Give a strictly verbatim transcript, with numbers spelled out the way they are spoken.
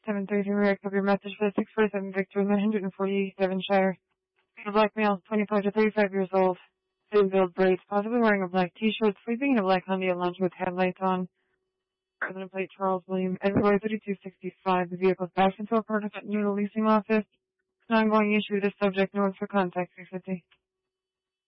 seven thirty-three, I cover your message for the six forty-seven Victor, nine forty Devonshire. A black male, twenty-five to thirty-five years old, thin build braids, possibly wearing a black t-shirt, sleeping in a black Hyundai Elantra with headlights on. President plate Charles William Edward thirty-two sixty-five. The vehicle is backed into a parking lot near the leasing office. An ongoing issue with this subject. No one for contact three fifty.